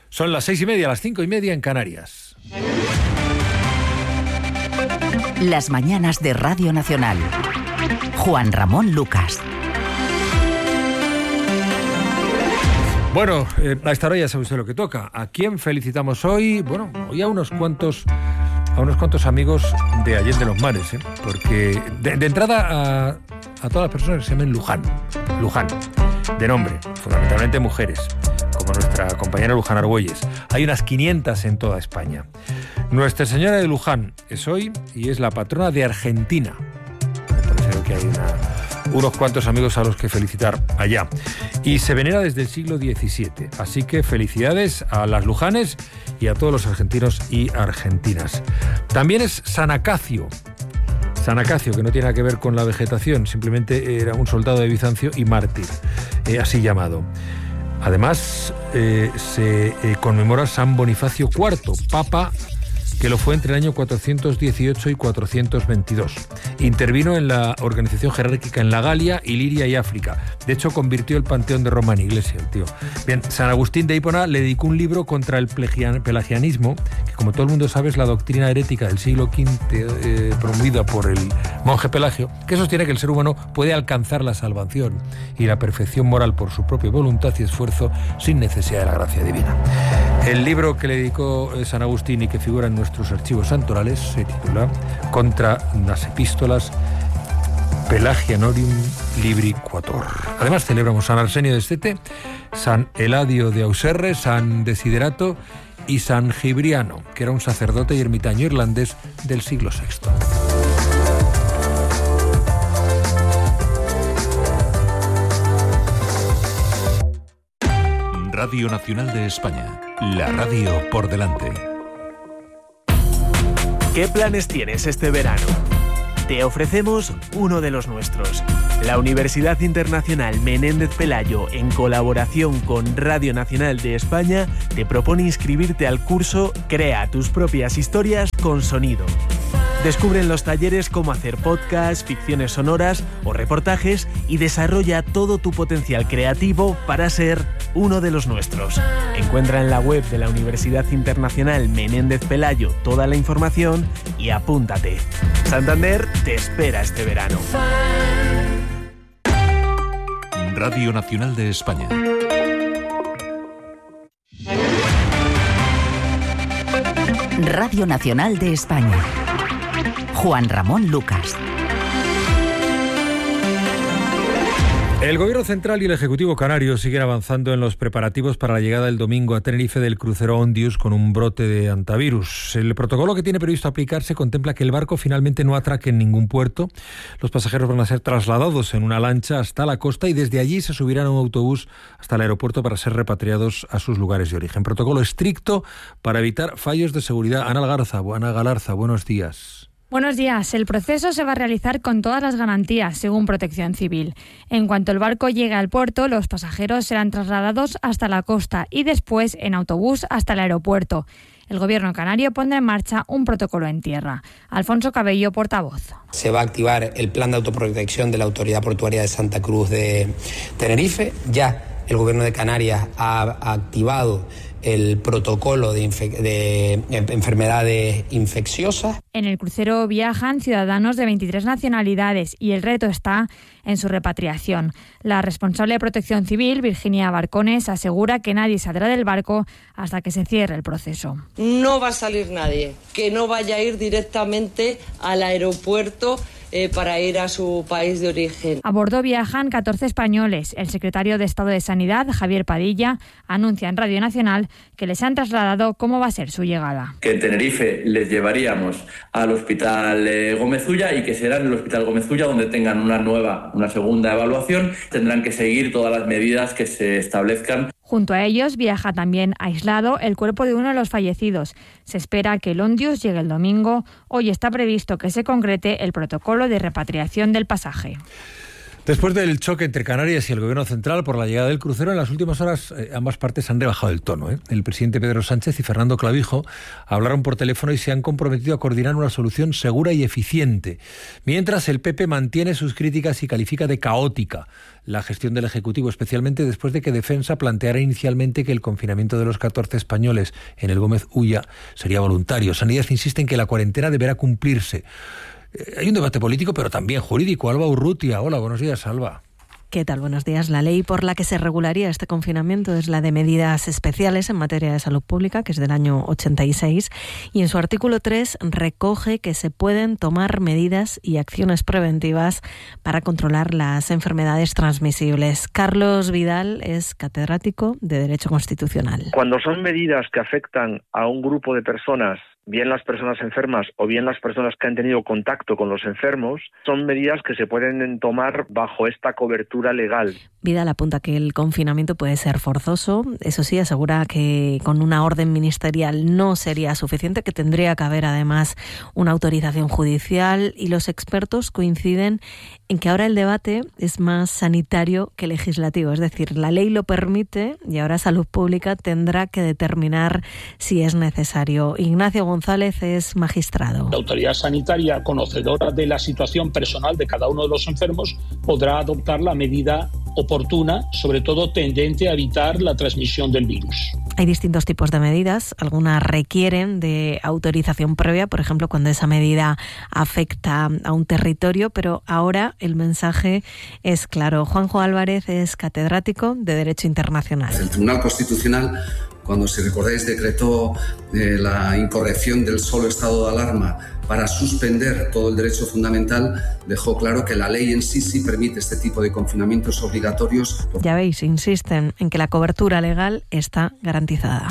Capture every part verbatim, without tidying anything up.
Son las seis y media, las cinco y media en Canarias. Las mañanas de Radio Nacional. Juan Ramón Lucas. Bueno, eh, a esta hora ya sabe usted lo que toca. ¿A quién felicitamos hoy? Bueno, hoy a unos cuantos, a unos cuantos amigos de Allende los Mares, ¿eh? Porque de, de entrada a, a todas las personas que se llamen Luján, Luján, de nombre, fundamentalmente mujeres, como nuestra compañera Luján Argüelles. Hay unas quinientas en toda España. Nuestra Señora de Luján es hoy y es la patrona de Argentina. Me parece que hay una, unos cuantos amigos a los que felicitar allá. Y se venera desde el siglo diecisiete. Así que felicidades a las Lujanes y a todos los argentinos y argentinas. También es San Acacio. San Acacio, que no tiene nada que ver con la vegetación, simplemente era un soldado de Bizancio y mártir, eh, así llamado. Además, eh, se eh, conmemora San Bonifacio cuarto, papa que lo fue entre el año cuatrocientos dieciocho y cuatrocientos veintidós. Intervino en la organización jerárquica en la Galia, Iliria y África. De hecho, convirtió el panteón de Roma en iglesia, el tío. Bien, San Agustín de Hipona le dedicó un libro contra el pelagianismo, que como todo el mundo sabe es la doctrina herética del siglo quinto, eh, promovida por el monje Pelagio, que sostiene que el ser humano puede alcanzar la salvación y la perfección moral por su propia voluntad y esfuerzo sin necesidad de la gracia divina. El libro que le dedicó San Agustín y que figura en nuestros archivos santorales se titula Contra las epístolas Pelagianorium Libri Quator. Además celebramos San Arsenio de Estete, San Eladio de Auserre, San Desiderato y San Gibriano, que era un sacerdote y ermitaño irlandés del siglo sexto. Radio Nacional de España, la radio por delante. ¿Qué planes tienes este verano? Te ofrecemos uno de los nuestros. La Universidad Internacional Menéndez Pelayo, en colaboración con Radio Nacional de España, te propone inscribirte al curso Crea tus propias historias con sonido. Descubre en los talleres cómo hacer podcasts, ficciones sonoras o reportajes y desarrolla todo tu potencial creativo para ser uno de los nuestros. Encuentra en la web de la Universidad Internacional Menéndez Pelayo toda la información y apúntate. Santander te espera este verano. Radio Nacional de España. Radio Nacional de España. Juan Ramón Lucas. El Gobierno Central y el Ejecutivo Canario siguen avanzando en los preparativos para la llegada el domingo a Tenerife del crucero Ondius con un brote de hantavirus. El protocolo que tiene previsto aplicarse contempla que el barco finalmente no atraque en ningún puerto. Los pasajeros van a ser trasladados en una lancha hasta la costa y desde allí se subirán a un autobús hasta el aeropuerto para ser repatriados a sus lugares de origen. Protocolo estricto para evitar fallos de seguridad. Ana Galarza, Ana Galarza, buenos días. Buenos días. El proceso se va a realizar con todas las garantías, según Protección Civil. En cuanto el barco llegue al puerto, los pasajeros serán trasladados hasta la costa y después en autobús hasta el aeropuerto. El Gobierno canario pondrá en marcha un protocolo en tierra. Alfonso Cabello, portavoz. Se va a activar el plan de autoprotección de la Autoridad Portuaria de Santa Cruz de Tenerife. Ya el Gobierno de Canarias ha activado el protocolo de, infe- de enfermedades infecciosas. En el crucero viajan ciudadanos de veintitrés nacionalidades y el reto está en su repatriación. La responsable de Protección Civil, Virginia Barcones, asegura que nadie saldrá del barco hasta que se cierre el proceso. No va a salir nadie que no vaya a ir directamente al aeropuerto Eh, para ir a su país de origen. A bordo viajan catorce españoles. El secretario de Estado de Sanidad, Javier Padilla, anuncia en Radio Nacional que les han trasladado cómo va a ser su llegada. Que en Tenerife les llevaríamos al Hospital eh, Gómez Ulla y que será en el Hospital Gómez Ulla donde tengan una nueva, una segunda evaluación. Tendrán que seguir todas las medidas que se establezcan. Junto a ellos viaja también aislado el cuerpo de uno de los fallecidos. Se espera que el Ondius llegue el domingo. Hoy está previsto que se concrete el protocolo de repatriación del pasaje. Después del choque entre Canarias y el Gobierno central por la llegada del crucero, en las últimas horas eh, ambas partes han rebajado el tono. ¿eh? El presidente Pedro Sánchez y Fernando Clavijo hablaron por teléfono y se han comprometido a coordinar una solución segura y eficiente. Mientras el P P mantiene sus críticas y califica de caótica la gestión del Ejecutivo, especialmente después de que Defensa planteara inicialmente que el confinamiento de los catorce españoles en el Gómez Ulla sería voluntario. Sanidad insiste en que la cuarentena deberá cumplirse. Hay un debate político, pero también jurídico. Alba Urrutia. Hola, buenos días, Alba. ¿Qué tal? Buenos días. La ley por la que se regularía este confinamiento es la de medidas especiales en materia de salud pública, que es del año ochenta y seis, y en su artículo tres recoge que se pueden tomar medidas y acciones preventivas para controlar las enfermedades transmisibles. Carlos Vidal es catedrático de Derecho Constitucional. Cuando son medidas que afectan a un grupo de personas, bien las personas enfermas o bien las personas que han tenido contacto con los enfermos, son medidas que se pueden tomar bajo esta cobertura legal. Vidal apunta que el confinamiento puede ser forzoso. Eso sí, asegura que con una orden ministerial no sería suficiente, que tendría que haber además una autorización judicial, y los expertos coinciden en que ahora el debate es más sanitario que legislativo. Es decir, la ley lo permite y ahora Salud Pública tendrá que determinar si es necesario. Ignacio González es magistrado. La autoridad sanitaria, conocedora de la situación personal de cada uno de los enfermos, podrá adoptar la medida oportuna, sobre todo tendente a evitar la transmisión del virus. Hay distintos tipos de medidas. Algunas requieren de autorización previa, por ejemplo, cuando esa medida afecta a un territorio, pero ahora el mensaje es claro. Juanjo Álvarez es catedrático de Derecho Internacional. El Tribunal Constitucional, cuando, si recordáis, decretó eh, la incorrección del solo estado de alarma para suspender todo el derecho fundamental, dejó claro que la ley en sí sí permite este tipo de confinamientos obligatorios. Ya veis, insisten en que la cobertura legal está garantizada.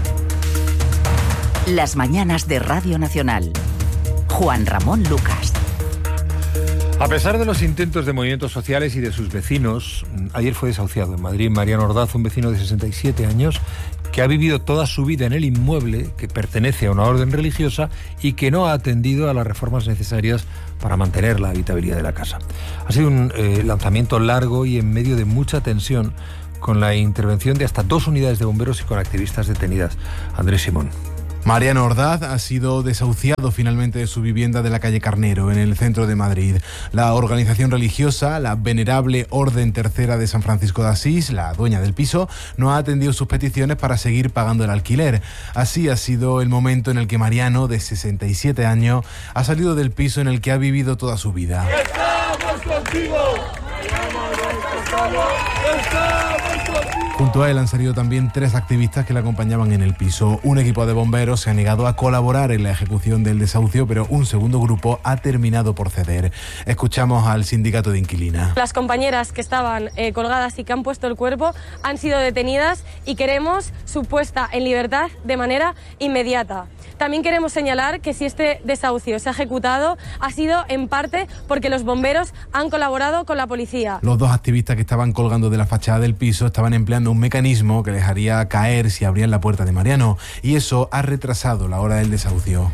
Las mañanas de Radio Nacional. Juan Ramón Lucas. A pesar de los intentos de movimientos sociales y de sus vecinos, ayer fue desahuciado en Madrid Mariano Ordaz, un vecino de sesenta y siete años, que ha vivido toda su vida en el inmueble, que pertenece a una orden religiosa y que no ha atendido a las reformas necesarias para mantener la habitabilidad de la casa. Ha sido un eh, lanzamiento largo y en medio de mucha tensión, con la intervención de hasta dos unidades de bomberos y con activistas detenidas. Andrés Simón. Mariano Ordaz ha sido desahuciado finalmente de su vivienda de la calle Carnero, en el centro de Madrid. La organización religiosa, la Venerable Orden Tercera de San Francisco de Asís, la dueña del piso, no ha atendido sus peticiones para seguir pagando el alquiler. Así ha sido el momento en el que Mariano, de sesenta y siete años, ha salido del piso en el que ha vivido toda su vida. ¡Estamos contigo! ¡Estamos, estamos contigo! Junto a él han salido también tres activistas que le acompañaban en el piso. Un equipo de bomberos se ha negado a colaborar en la ejecución del desahucio, pero un segundo grupo ha terminado por ceder. Escuchamos al sindicato de inquilinas. Las compañeras que estaban eh, colgadas y que han puesto el cuerpo han sido detenidas y queremos su puesta en libertad de manera inmediata. También queremos señalar que si este desahucio se ha ejecutado ha sido en parte porque los bomberos han colaborado con la policía. Los dos activistas que estaban colgando de la fachada del piso estaban empleando un mecanismo que les haría caer si abrían la puerta de Mariano, y eso ha retrasado la hora del desahucio.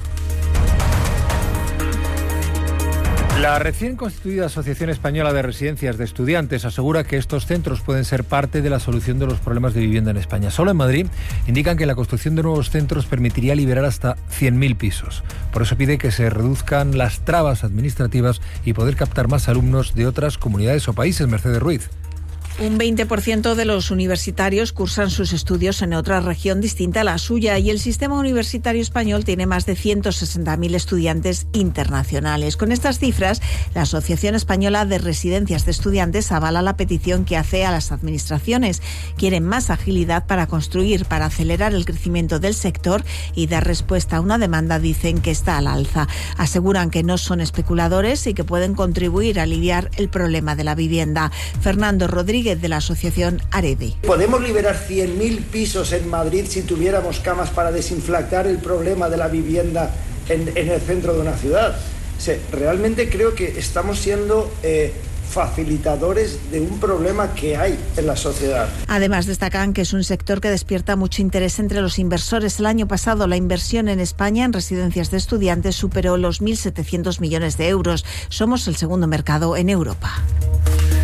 La recién constituida Asociación Española de Residencias de Estudiantes asegura que estos centros pueden ser parte de la solución de los problemas de vivienda en España. Solo en Madrid indican que la construcción de nuevos centros permitiría liberar hasta cien mil pisos. Por eso pide que se reduzcan las trabas administrativas y poder captar más alumnos de otras comunidades o países. Mercedes Ruiz. Un veinte por ciento de los universitarios cursan sus estudios en otra región distinta a la suya, y el sistema universitario español tiene más de ciento sesenta mil estudiantes internacionales. Con estas cifras, la Asociación Española de Residencias de Estudiantes avala la petición que hace a las administraciones. Quieren más agilidad para construir, para acelerar el crecimiento del sector y dar respuesta a una demanda, dicen, que está al alza. Aseguran que no son especuladores y que pueden contribuir a aliviar el problema de la vivienda. Fernando Rodríguez, de la asociación Arede. Podemos liberar cien mil pisos en Madrid si tuviéramos camas para desinflar el problema de la vivienda en, en el centro de una ciudad. O sea, realmente creo que estamos siendo eh, facilitadores de un problema que hay en la sociedad. Además, destacan que es un sector que despierta mucho interés entre los inversores. El año pasado la inversión en España en residencias de estudiantes superó los mil setecientos millones de euros. Somos el segundo mercado en Europa.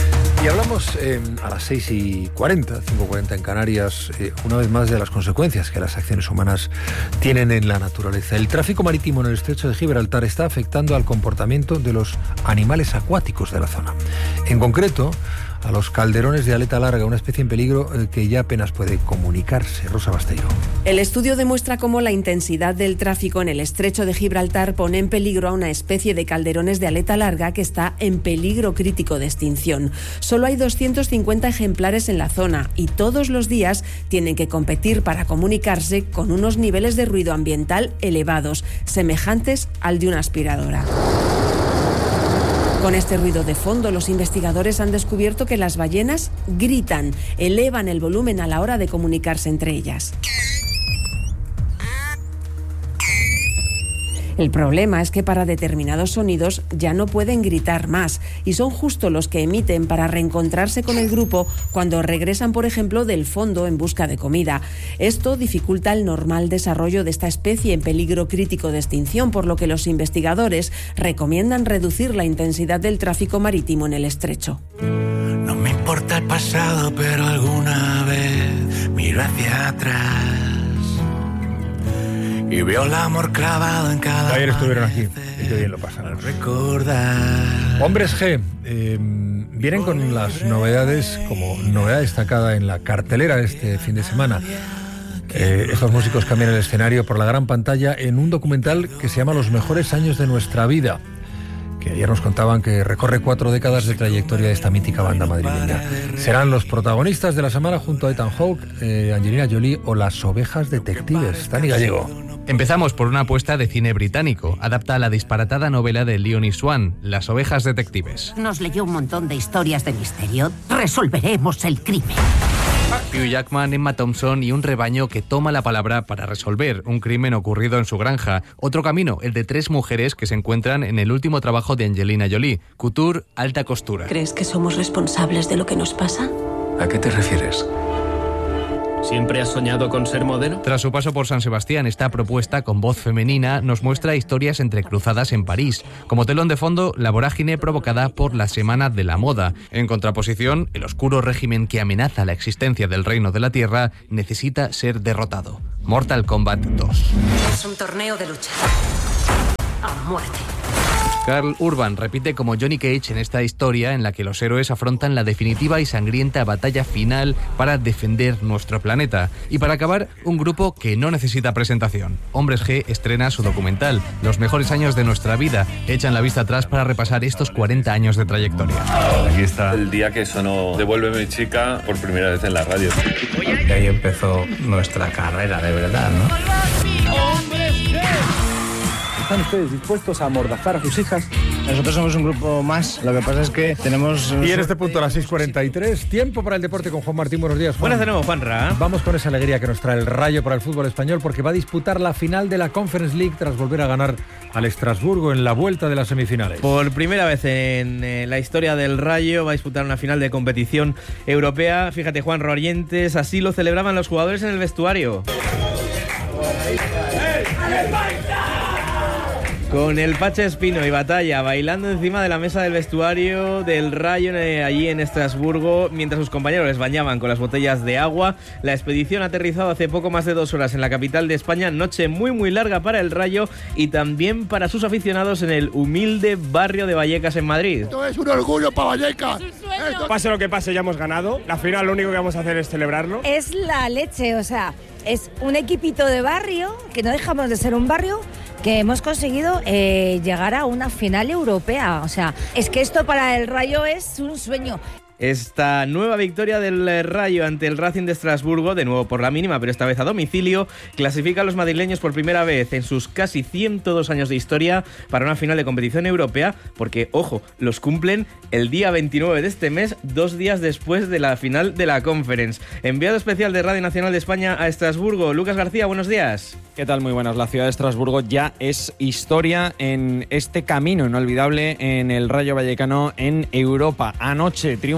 Y hablamos eh, a las seis y cuarenta, cinco y cuarenta en Canarias, eh, una vez más de las consecuencias que las acciones humanas tienen en la naturaleza. El tráfico marítimo en el estrecho de Gibraltar está afectando al comportamiento de los animales acuáticos de la zona. En concreto, a los calderones de aleta larga, una especie en peligro eh, que ya apenas puede comunicarse. Rosa Basteiro. El estudio demuestra cómo la intensidad del tráfico en el estrecho de Gibraltar pone en peligro a una especie de calderones de aleta larga que está en peligro crítico de extinción. Solo hay doscientos cincuenta ejemplares en la zona y todos los días tienen que competir para comunicarse con unos niveles de ruido ambiental elevados, semejantes al de una aspiradora. Con este ruido de fondo, los investigadores han descubierto que las ballenas gritan, elevan el volumen a la hora de comunicarse entre ellas. El problema es que para determinados sonidos ya no pueden gritar más y son justo los que emiten para reencontrarse con el grupo cuando regresan, por ejemplo, del fondo en busca de comida. Esto dificulta el normal desarrollo de esta especie en peligro crítico de extinción, por lo que los investigadores recomiendan reducir la intensidad del tráfico marítimo en el estrecho. No me importa el pasado, pero alguna vez miro hacia atrás y veo el amor clavado en cada... Ayer estuvieron aquí y qué bien lo pasaron. Recordar. Hombres G eh, vienen con las novedades, como novedad destacada en la cartelera de este fin de semana. Eh, estos músicos cambian el escenario por la gran pantalla en un documental que se llama Los mejores años de nuestra vida, que ayer nos contaban que recorre cuatro décadas de trayectoria de esta mítica banda madrileña. Serán los protagonistas de la semana junto a Ethan Hawke, eh, Angelina Jolie o Las ovejas detectives. Dani Gallego. Empezamos por una apuesta de cine británico. Adapta la disparatada novela de Leonie Swan, Las ovejas detectives. Nos leyó un montón de historias de misterio. Resolveremos el crimen. Hugh Jackman, Emma Thompson y un rebaño que toma la palabra para resolver un crimen ocurrido en su granja. Otro camino, el de tres mujeres que se encuentran en el último trabajo de Angelina Jolie, Couture, alta costura. ¿Crees que somos responsables de lo que nos pasa? ¿A qué te refieres? ¿Siempre has soñado con ser modelo? Tras su paso por San Sebastián, esta propuesta con voz femenina nos muestra historias entrecruzadas en París. Como telón de fondo, la vorágine provocada por la Semana de la Moda. En contraposición, el oscuro régimen que amenaza la existencia del Reino de la Tierra necesita ser derrotado. Mortal Kombat dos. Es un torneo de lucha. A muerte. Karl Urban repite como Johnny Cage en esta historia en la que los héroes afrontan la definitiva y sangrienta batalla final para defender nuestro planeta. Y para acabar, un grupo que no necesita presentación. Hombres G estrena su documental, Los mejores años de nuestra vida. Echan la vista atrás para repasar estos cuarenta años de trayectoria. Aquí está el día que sonó Devuélveme chica por primera vez en la radio. Y ahí empezó nuestra carrera de verdad, ¿no? ¡Hombres G! ¿Están ustedes dispuestos a amordazar a sus hijas? Nosotros somos un grupo más, lo que pasa es que tenemos... Y en este punto a las seis cuarenta y tres, tiempo para el deporte con Juan Martín. Buenos días, Juan. Buenas de nuevo, Juanra. Vamos con esa alegría que nos trae el Rayo para el fútbol español, porque va a disputar la final de la Conference League tras volver a ganar al Estrasburgo en la vuelta de las semifinales. Por primera vez en eh, la historia del Rayo va a disputar una final de competición europea. Fíjate, Juan Roarientes, así lo celebraban los jugadores en el vestuario. Con el Pacha Espino y Batalla bailando encima de la mesa del vestuario del Rayo eh, allí en Estrasburgo, mientras sus compañeros les bañaban con las botellas de agua. La expedición ha aterrizado hace poco más de dos horas en la capital de España. Noche muy muy larga para el Rayo y también para sus aficionados en el humilde barrio de Vallecas en Madrid. Esto es un orgullo para Vallecas. Esto... Pase lo que pase, ya hemos ganado. La final lo único que vamos a hacer es celebrarlo. Es la leche, o sea, es un equipito de barrio, que no dejamos de ser un barrio, que hemos conseguido eh, llegar a una final europea. O sea, es que esto para el Rayo es un sueño. Esta nueva victoria del Rayo ante el Racing de Estrasburgo, de nuevo por la mínima, pero esta vez a domicilio, clasifica a los madrileños por primera vez en sus casi ciento dos años de historia para una final de competición europea, porque, ojo, los cumplen el día veintinueve de este mes, dos días después de la final de la Conference. Enviado especial de Radio Nacional de España a Estrasburgo, Lucas García, buenos días. ¿Qué tal? Muy buenas. La ciudad de Estrasburgo ya es historia en este camino inolvidable en el Rayo Vallecano en Europa. Anoche triunfo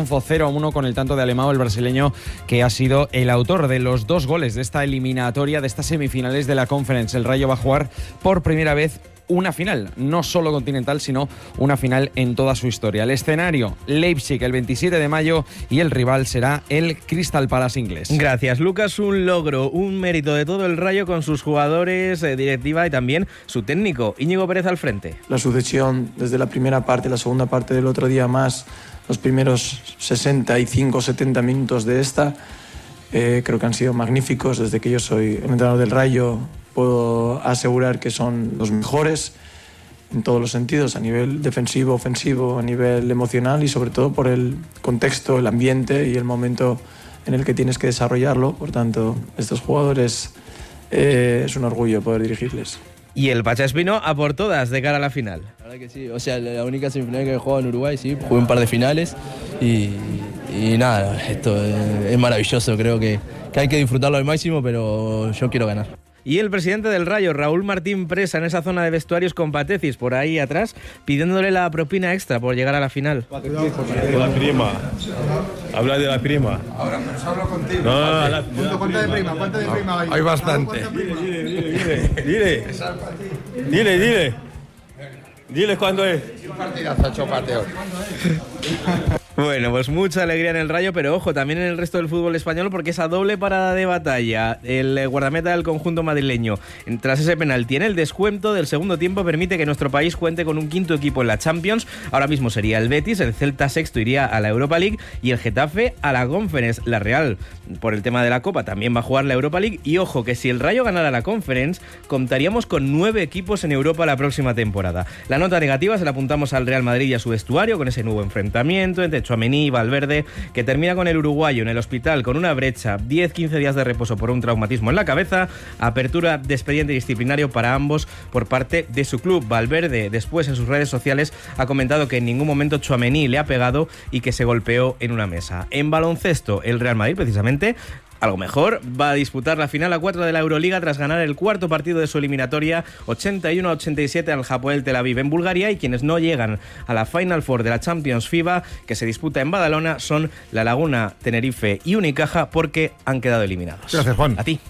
triunfo cero a uno con el tanto de Alemão, el brasileño, que ha sido el autor de los dos goles de esta eliminatoria, de estas semifinales de la Conference. El Rayo va a jugar por primera vez una final, no solo continental, sino una final en toda su historia. El escenario, Leipzig, el veintisiete de mayo, y el rival será el Crystal Palace inglés. Gracias, Lucas. Un logro, un mérito de todo el Rayo con sus jugadores, eh, directiva y también su técnico, Íñigo Pérez al frente. La sucesión desde la primera parte, la segunda parte del otro día más los primeros sesenta y cinco setenta minutos de esta, eh, creo que han sido magníficos. Desde que yo soy el entrenador del Rayo puedo asegurar que son los mejores en todos los sentidos, a nivel defensivo, ofensivo, a nivel emocional y sobre todo por el contexto, el ambiente y el momento en el que tienes que desarrollarlo. Por tanto, estos jugadores eh, es un orgullo poder dirigirles. Y el Pacha Espino a por todas de cara a la final. La verdad que sí, o sea, la única semifinal que he jugado en Uruguay, sí, jugué un par de finales y, y nada, esto es maravilloso, creo que, que hay que disfrutarlo al máximo, pero yo quiero ganar. Y el presidente del Rayo, Raúl Martín Presa, en esa zona de vestuarios con Patecis, por ahí atrás, pidiéndole la propina extra por llegar a la final. La prima. Habla de la prima. Ahora no solo contigo. No, la, ¿Cuánto de prima? ¿Cuánto de prima hay? Hay bastante. Dile, dile, dile. Dile, dile. Dile cuándo es. Un partidazo, Chopateo. Bueno, pues mucha alegría en el Rayo, pero ojo, también en el resto del fútbol español, porque esa doble parada de batalla, el guardameta del conjunto madrileño, tras ese penalti en el descuento del segundo tiempo, permite que nuestro país cuente con un quinto equipo en la Champions. Ahora mismo sería el Betis, el Celta sexto iría a la Europa League y el Getafe a la Conference. La Real, por el tema de la Copa, también va a jugar la Europa League. Y ojo, que si el Rayo ganara la Conference, contaríamos con nueve equipos en Europa la próxima temporada. La nota negativa se la apuntamos al Real Madrid y a su vestuario, con ese nuevo enfrentamiento entre Tchouaméni y Valverde, que termina con el uruguayo en el hospital con una brecha, diez a quince días de reposo por un traumatismo en la cabeza, apertura de expediente disciplinario para ambos por parte de su club. Valverde después en sus redes sociales ha comentado que en ningún momento Tchouaméni le ha pegado y que se golpeó en una mesa. En baloncesto, el Real Madrid precisamente, algo mejor, va a disputar la final a cuatro de la Euroliga tras ganar el cuarto partido de su eliminatoria ochenta y uno a ochenta y siete al Hapoel Tel Aviv en Bulgaria, y quienes no llegan a la Final Four de la Champions FIBA que se disputa en Badalona son La Laguna, Tenerife y Unicaja, porque han quedado eliminados. Gracias, Juan. A ti.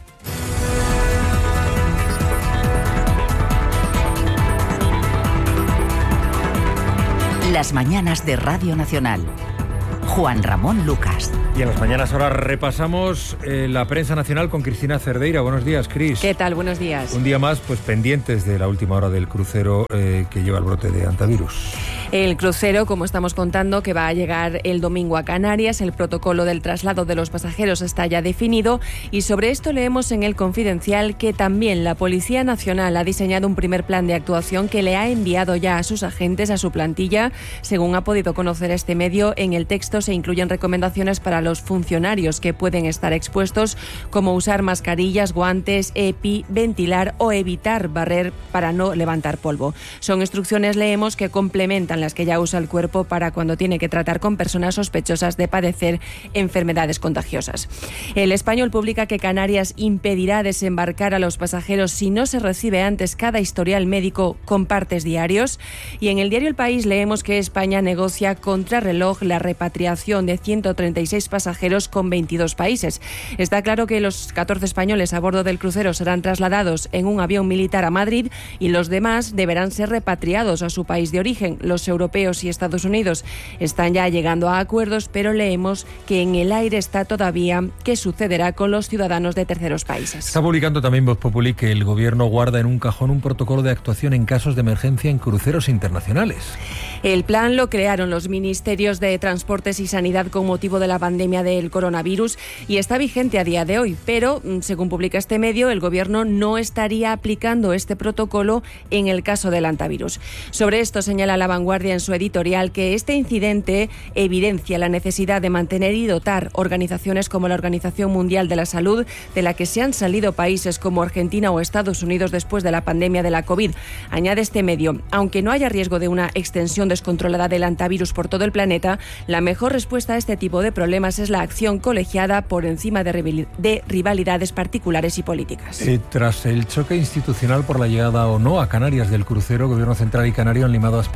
Las mañanas de Radio Nacional. Juan Ramón Lucas. Y en las mañanas ahora repasamos eh, la prensa nacional con Cristina Cerdeira. Buenos días, Cris. ¿Qué tal? Buenos días. Un día más, pues pendientes de la última hora del crucero eh, que lleva el brote de antivirus. El crucero, como estamos contando, que va a llegar el domingo a Canarias. El protocolo del traslado de los pasajeros está ya definido y sobre esto leemos en El Confidencial que también la Policía Nacional ha diseñado un primer plan de actuación que le ha enviado ya a sus agentes, a su plantilla. Según ha podido conocer este medio, en el texto se incluyen recomendaciones para los funcionarios que pueden estar expuestos, como usar mascarillas, guantes, EPI, ventilar o evitar barrer para no levantar polvo. Son instrucciones, leemos, que complementan las que ya usa el cuerpo para cuando tiene que tratar con personas sospechosas de padecer enfermedades contagiosas. El Español publica que Canarias impedirá desembarcar a los pasajeros si no se recibe antes cada historial médico con partes diarios. Y en el diario El País leemos que España negocia contrarreloj la repatriación de ciento treinta y seis pasajeros con veintidós países. Está claro que los catorce españoles a bordo del crucero serán trasladados en un avión militar a Madrid y los demás deberán ser repatriados a su país de origen. Los europeos y Estados Unidos están ya llegando a acuerdos, pero leemos que en el aire está todavía qué sucederá con los ciudadanos de terceros países. Está publicando también Voz Populi que el gobierno guarda en un cajón un protocolo de actuación en casos de emergencia en cruceros internacionales. El plan lo crearon los ministerios de Transportes y Sanidad con motivo de la pandemia del coronavirus y está vigente a día de hoy, pero según publica este medio, el gobierno no estaría aplicando este protocolo en el caso del antivirus. Sobre esto señala La Vanguardia en su editorial que este incidente evidencia la necesidad de mantener y dotar organizaciones como la Organización Mundial de la Salud, de la que se han salido países como Argentina o Estados Unidos después de la pandemia de la COVID. Añade este medio, aunque no haya riesgo de una extensión descontrolada del antivirus por todo el planeta, la mejor respuesta a este tipo de problemas es la acción colegiada por encima de, de rivalidades particulares y políticas. Eh, tras el choque institucional por la llegada o no a Canarias del crucero, Gobierno Central y Canario han limado asperezas en las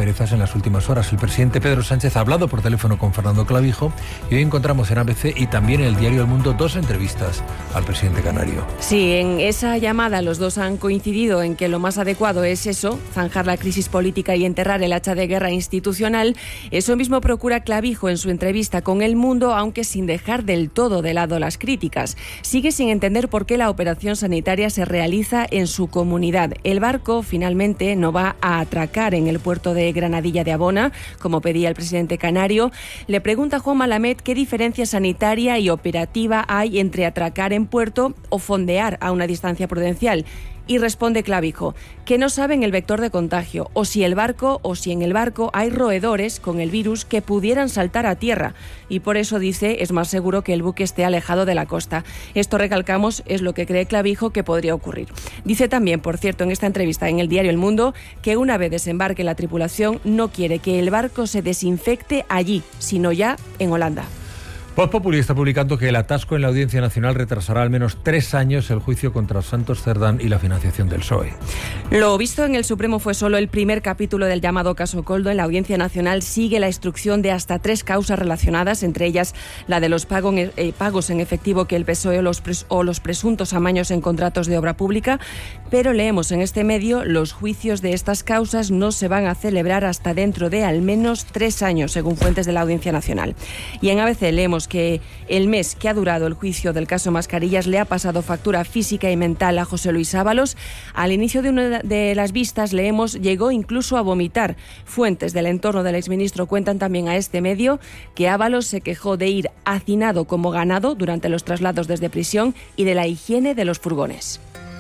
las últimas horas. El presidente Pedro Sánchez ha hablado por teléfono con Fernando Clavijo y hoy encontramos en A B C y también en el diario El Mundo dos entrevistas al presidente canario. Sí, en esa llamada los dos han coincidido en que lo más adecuado es eso, zanjar la crisis política y enterrar el hacha de guerra institucional. Eso mismo procura Clavijo en su entrevista con El Mundo, aunque sin dejar del todo de lado las críticas. Sigue sin entender por qué la operación sanitaria se realiza en su comunidad. El barco finalmente no va a atracar en el puerto de Granadilla de Abona, como pedía el presidente canario. Le pregunta a Juan Malamed qué diferencia sanitaria y operativa hay entre atracar en puerto o fondear a una distancia prudencial. Y responde Clavijo que no saben el vector de contagio o si el barco o si en el barco hay roedores con el virus que pudieran saltar a tierra, y por eso dice es más seguro que el buque esté alejado de la costa. Esto, recalcamos, es lo que cree Clavijo que podría ocurrir. Dice también, por cierto, en esta entrevista en el diario El Mundo, que una vez desembarque la tripulación no quiere que el barco se desinfecte allí, sino ya en Holanda. Voz Populi está publicando que el atasco en la Audiencia Nacional retrasará al menos tres años el juicio contra Santos Cerdán y la financiación del P S O E. Lo visto en el Supremo fue solo el primer capítulo del llamado caso Coldo. En la Audiencia Nacional sigue la instrucción de hasta tres causas relacionadas, entre ellas la de los pago, eh, pagos en efectivo que el P S O E o los, pres, o los presuntos amaños en contratos de obra pública. Pero leemos en este medio, los juicios de estas causas no se van a celebrar hasta dentro de al menos tres años, según fuentes de la Audiencia Nacional. Y en A B C leemos que el mes que ha durado el juicio del caso Mascarillas le ha pasado factura física y mental a José Luis Ábalos. Al inicio de una de las vistas leemos llegó incluso a vomitar. Fuentes del entorno del exministro cuentan también a este medio que Ábalos se quejó de ir hacinado como ganado durante los traslados desde prisión y de la higiene de los furgones.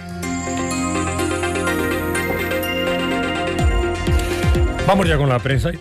Vamos ya con la prensa.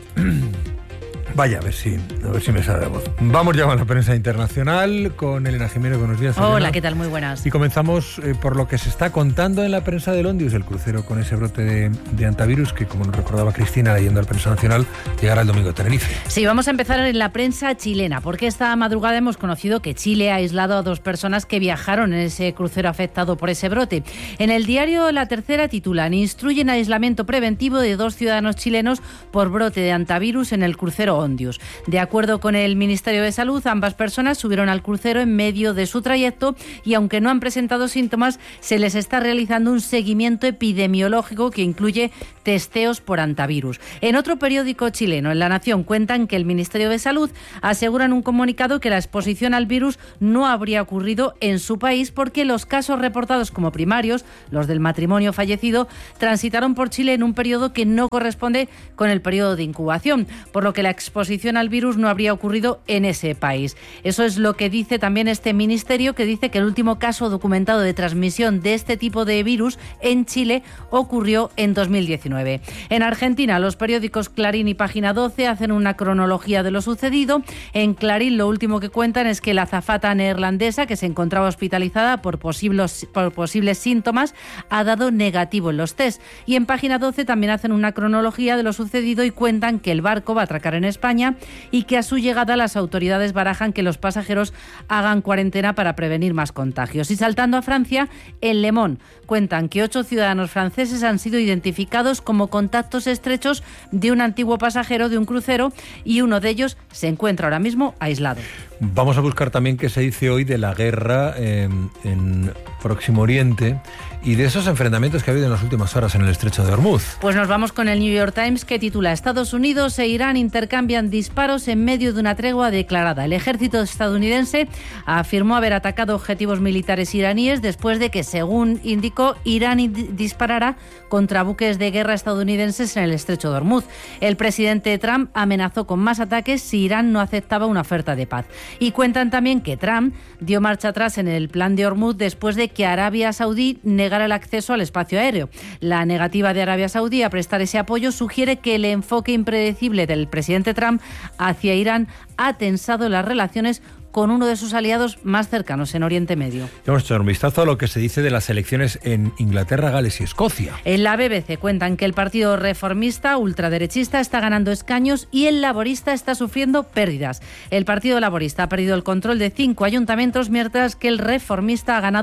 Vaya, a ver si, a ver si me sale la voz. Vamos ya con la prensa internacional, con Elena Jiménez. Buenos días, Elena. Hola, ¿qué tal? Muy buenas. Y comenzamos eh, por lo que se está contando en la prensa del Ondius, el crucero con ese brote de, de antivirus que, como nos recordaba Cristina leyendo al Prensa Nacional, llegará el domingo a Tenerife. Sí, vamos a empezar en la prensa chilena, porque esta madrugada hemos conocido que Chile ha aislado a dos personas que viajaron en ese crucero afectado por ese brote. En el diario La Tercera titulan: instruyen aislamiento preventivo de dos ciudadanos chilenos por brote de antivirus en el crucero Ondius. De acuerdo con el Ministerio de Salud, ambas personas subieron al crucero en medio de su trayecto y, aunque no han presentado síntomas, se les está realizando un seguimiento epidemiológico que incluye testeos por antivirus. En otro periódico chileno, en La Nación, cuentan que el Ministerio de Salud asegura en un comunicado que la exposición al virus no habría ocurrido en su país porque los casos reportados como primarios, los del matrimonio fallecido, transitaron por Chile en un periodo que no corresponde con el periodo de incubación, por lo que la exposición al virus no habría ocurrido en ese país. Eso es lo que dice también este ministerio, que dice que el último caso documentado de transmisión de este tipo de virus en Chile ocurrió en dos mil diecinueve. En Argentina, los periódicos Clarín y Página doce hacen una cronología de lo sucedido. En Clarín lo último que cuentan es que la azafata neerlandesa, que se encontraba hospitalizada por posibles, por posibles síntomas, ha dado negativo en los test. Y en Página doce también hacen una cronología de lo sucedido y cuentan que el barco va a atracar en España y que a su llegada las autoridades barajan que los pasajeros hagan cuarentena para prevenir más contagios. Y saltando a Francia, en Le Monde cuentan que ocho ciudadanos franceses han sido identificados como contactos estrechos de un antiguo pasajero de un crucero y uno de ellos se encuentra ahora mismo aislado. Vamos a buscar también qué se dice hoy de la guerra eh, en Próximo Oriente y de esos enfrentamientos que ha habido en las últimas horas en el estrecho de Hormuz. Pues nos vamos con el New York Times, que titula: Estados Unidos e Irán intercambian disparos en medio de una tregua declarada. El ejército estadounidense afirmó haber atacado objetivos militares iraníes después de que, según indicó, Irán disparara contra buques de guerra estadounidenses en el estrecho de Hormuz. El presidente Trump amenazó con más ataques si Irán no aceptaba una oferta de paz. Y cuentan también que Trump dio marcha atrás en el plan de Hormuz después de que Arabia Saudí negara el acceso al espacio aéreo. La negativa de Arabia Saudí a prestar ese apoyo sugiere que el enfoque impredecible del presidente Trump hacia Irán ha tensado las relaciones con uno de sus aliados más cercanos en Oriente Medio. Vamos a echar un vistazo a lo que se dice de las elecciones en Inglaterra, Gales y Escocia. En la B B C cuentan que el partido reformista ultraderechista está ganando escaños y el laborista está sufriendo pérdidas. El partido laborista ha perdido el control de cinco ayuntamientos, mientras que el reformista ha ganado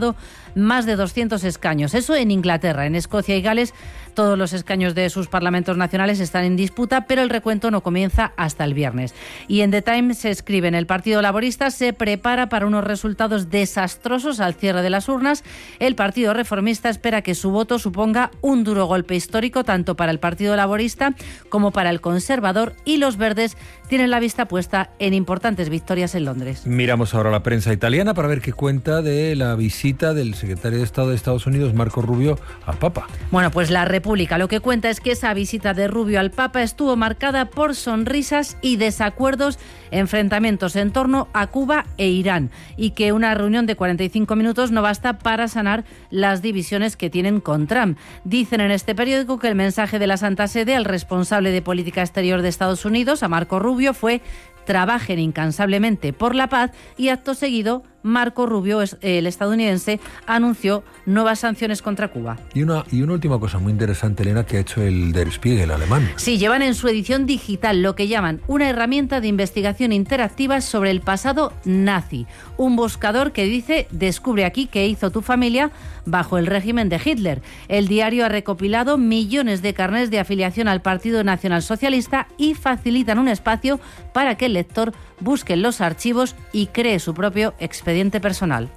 más de doscientos escaños. Eso en Inglaterra. En Escocia y Gales todos los escaños de sus parlamentos nacionales están en disputa, pero el recuento no comienza hasta el viernes. Y en The Times se escribe: en el Partido Laborista se prepara para unos resultados desastrosos al cierre de las urnas. El Partido Reformista espera que su voto suponga un duro golpe histórico tanto para el Partido Laborista como para el Conservador, y los verdes tienen la vista puesta en importantes victorias en Londres. Miramos ahora la prensa italiana para ver qué cuenta de la visita del secretario de Estado de Estados Unidos, Marco Rubio, al Papa. Bueno, pues la República lo que cuenta es que esa visita de Rubio al Papa estuvo marcada por sonrisas y desacuerdos, enfrentamientos en torno a Cuba e Irán, y que una reunión de cuarenta y cinco minutos no basta para sanar las divisiones que tienen con Trump. Dicen en este periódico que el mensaje de la Santa Sede al responsable de política exterior de Estados Unidos, a Marco Rubio, fue: trabajen incansablemente por la paz, y acto seguido Marco Rubio, el estadounidense, anunció nuevas sanciones contra Cuba. Y una, y una última cosa muy interesante, Elena, que ha hecho el Der Spiegel alemán. Sí, llevan en su edición digital lo que llaman una herramienta de investigación interactiva sobre el pasado nazi. Un buscador que dice: descubre aquí qué hizo tu familia bajo el régimen de Hitler. El diario ha recopilado millones de carnés de afiliación al Partido Nacional Socialista y facilitan un espacio para que el lector busque en los archivos y cree su propio expediente personal.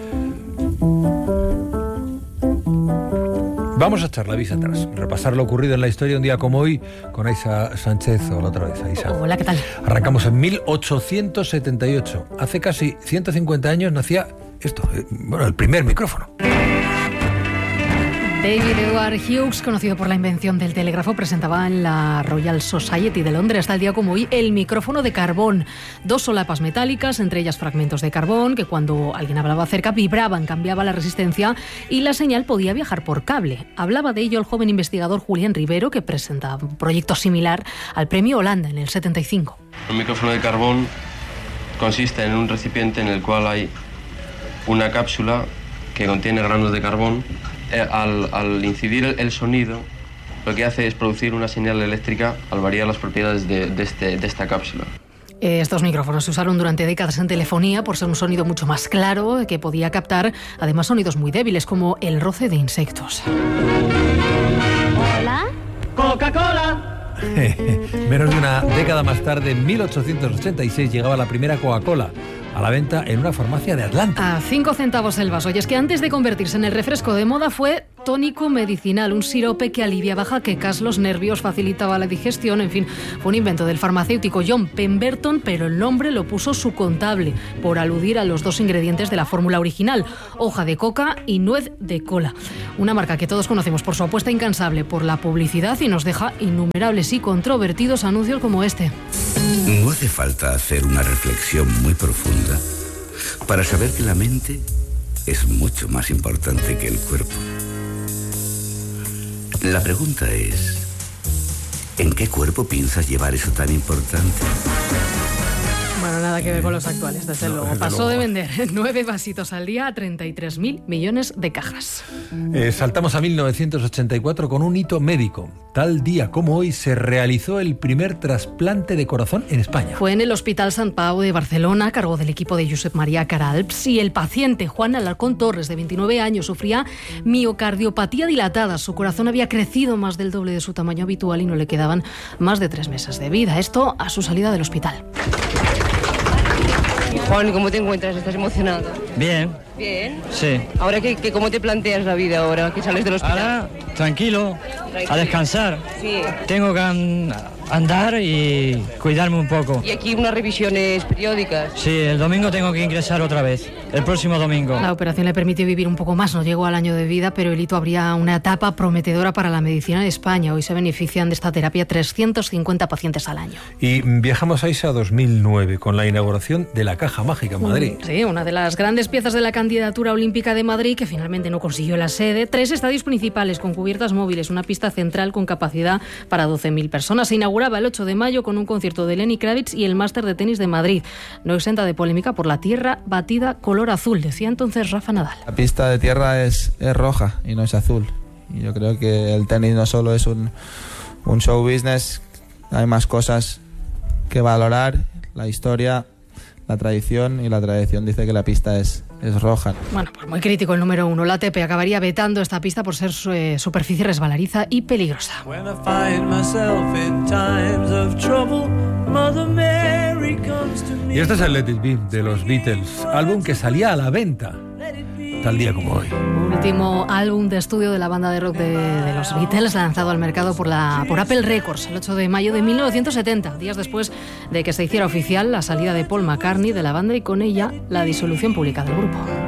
Vamos a echar la vista atrás, repasar lo ocurrido en la historia un día como hoy con Aisa Sánchez. Hola otra vez, Aisa. Hola, ¿qué tal? Arrancamos en mil ochocientos setenta y ocho. Hace casi ciento cincuenta años nacía esto, eh, bueno, el primer micrófono. David Edward Hughes, conocido por la invención del telégrafo, presentaba en la Royal Society de Londres hasta el día como hoy el micrófono de carbón. Dos solapas metálicas, entre ellas fragmentos de carbón, que cuando alguien hablaba cerca vibraban, cambiaba la resistencia y la señal podía viajar por cable. Hablaba de ello el joven investigador Julián Rivero, que presentaba un proyecto similar al Premio Holanda en el setenta y cinco. Un micrófono de carbón consiste en un recipiente en el cual hay una cápsula que contiene granos de carbón. Al, al incidir el, el sonido, lo que hace es producir una señal eléctrica al variar las propiedades de, de, este, de esta cápsula. Estos micrófonos se usaron durante décadas en telefonía por ser un sonido mucho más claro, que podía captar además sonidos muy débiles como el roce de insectos. ¿Hola? ¡Coca-Cola! Menos de una década más tarde, en mil ochocientos ochenta y seis, llegaba la primera Coca-Cola a la venta en una farmacia de Atlanta. A cinco centavos el vaso. Y es que antes de convertirse en el refresco de moda fue tónico medicinal, un sirope que aliviaba jaquecas, los nervios, facilitaba la digestión, en fin, fue un invento del farmacéutico John Pemberton, pero el nombre lo puso su contable, por aludir a los dos ingredientes de la fórmula original, hoja de coca y nuez de cola. Una marca que todos conocemos por su apuesta incansable por la publicidad y nos deja innumerables y controvertidos anuncios como este. No hace falta hacer una reflexión muy profunda para saber que la mente es mucho más importante que el cuerpo. La pregunta es, ¿en qué cuerpo piensas llevar eso tan importante? Bueno, nada que ver con los actuales, desde no, luego. Desde Pasó luego. de vender nueve vasitos al día a treinta y tres mil millones de cajas. Eh, saltamos a mil novecientos ochenta y cuatro con un hito médico. Tal día como hoy se realizó el primer trasplante de corazón en España. Fue en el Hospital Sant Pau de Barcelona, a cargo del equipo de Josep María Caralps, y el paciente Juan Alarcón Torres, de veintinueve años, sufría miocardiopatía dilatada. Su corazón había crecido más del doble de su tamaño habitual y no le quedaban más de tres meses de vida. Esto a su salida del hospital. Juan, ¿cómo te encuentras? ¿Estás emocionado? Bien. Bien. Sí. Ahora, ¿qué, qué, ¿cómo te planteas la vida ahora que sales del hospital? Ahora, tranquilo, tranquilo. a descansar. Sí. Tengo que an- andar y cuidarme un poco. Y aquí unas revisiones periódicas. Sí, el domingo tengo que ingresar otra vez, el próximo domingo. La operación le permitió vivir un poco más, no llegó al año de vida, pero el hito habría una etapa prometedora para la medicina en España. Hoy se benefician de esta terapia trescientos cincuenta pacientes al año. Y viajamos a esa dos mil nueve con la inauguración de la Caja Mágica en Madrid. Sí, una de las grandes piezas de la candidatura olímpica de Madrid, que finalmente no consiguió la sede. Tres estadios principales con cubiertas móviles, una pista central con capacidad para doce mil personas. Se inauguraba el ocho de mayo con un concierto de Lenny Kravitz y el Máster de Tenis de Madrid. No exenta de polémica por la tierra batida color azul, decía entonces Rafa Nadal. La pista de tierra es, es roja y no es azul. Y yo creo que el tenis no solo es un, un show business, hay más cosas que valorar, la historia, la tradición, y la tradición dice que la pista es, es roja. Bueno, pues muy crítico el número uno. La A T P acabaría vetando esta pista por ser eh, superficie resbaladiza y peligrosa. Y este es el Let It Be de los Beatles, álbum que salía a la venta tal día como hoy. Último álbum de estudio de la banda de rock de, de los Beatles, lanzado al mercado por, la, por Apple Records el ocho de mayo de mil novecientos setenta, días después de que se hiciera oficial la salida de Paul McCartney de la banda y con ella la disolución pública del grupo.